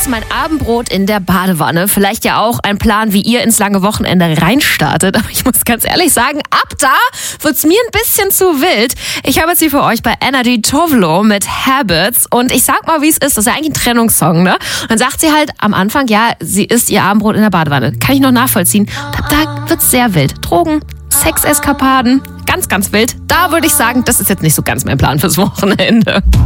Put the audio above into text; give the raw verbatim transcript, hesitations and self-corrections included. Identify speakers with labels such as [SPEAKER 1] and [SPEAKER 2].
[SPEAKER 1] ist mein Abendbrot in der Badewanne. Vielleicht ja auch ein Plan, wie ihr ins lange Wochenende reinstartet. Aber ich muss ganz ehrlich sagen, ab da wird's mir ein bisschen zu wild. Ich habe jetzt hier für euch bei Energy Tovlo mit Habits. Und ich sag mal, wie es ist. Das ist ja eigentlich ein Trennungssong, ne? Und dann sagt sie halt am Anfang, ja, sie isst ihr Abendbrot in der Badewanne. Kann ich noch nachvollziehen. Und ab da wird's sehr wild. Drogen, Sexeskapaden, ganz, ganz wild. Da würde ich sagen, das ist jetzt nicht so ganz mein Plan fürs Wochenende.